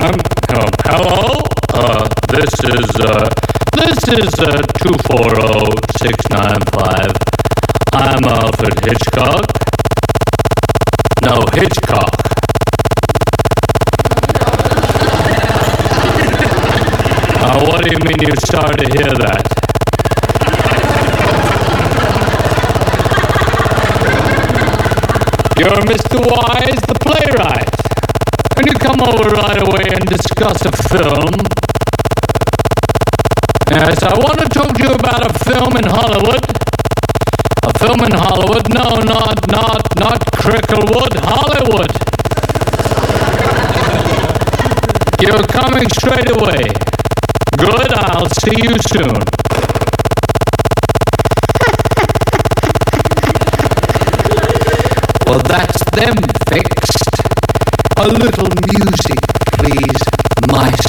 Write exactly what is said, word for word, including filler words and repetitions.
Um, uh, hello? Uh, this is, uh, this is, uh, two four zero six nine five. I'm Alfred Hitchcock. No, Hitchcock. Uh, what do you mean you started to hear that? You're Mister Wise, the playwright. Can you come over right away and discuss a film? Yes, I want to talk to you about a film in Hollywood. A film in Hollywood? No, not, not, not Cricklewood, Hollywood. You're coming straight away. Good, I'll see you soon. Well, that's them fixed. A little music, please, maestro.